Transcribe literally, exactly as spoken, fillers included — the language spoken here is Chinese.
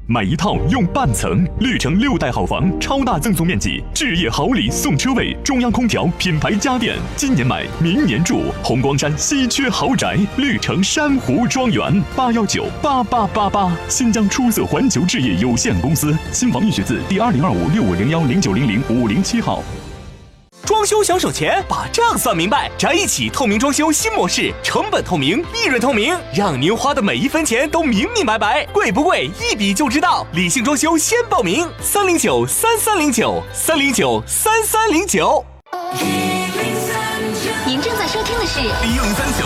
买一套用半层，绿城六代好房，超大赠送面积，置业好礼送车位，中央空调，品牌家电，今年买，明年住。红光山稀缺豪宅，绿城珊瑚庄园，八幺九八八八八。新疆出色环球置业有限公司，新房预选字第二零二五六五零幺零九零零五零七号。 装修想省钱，把账算明白。宅一起透明装修新模式，成本透明，利润透明，让您花的每一分钱都明明白白。贵不贵，一比就知道。理性装修先报名：三零九三三零九三零九三三零九。 您正在收听的是一零三九